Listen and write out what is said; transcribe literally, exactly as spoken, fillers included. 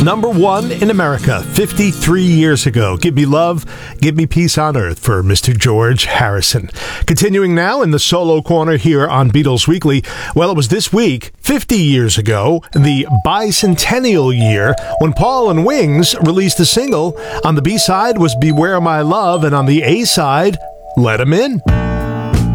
number one in America fifty-three years ago. Give Me Love, Give Me Peace on Earth for Mister George Harrison. Continuing now in the solo corner here on Beatles Weekly. Well, it was this week, fifty years ago, the bicentennial year, when Paul and Wings released a single. On the B-side was Beware My Love, and on the A-side, Let 'Em In.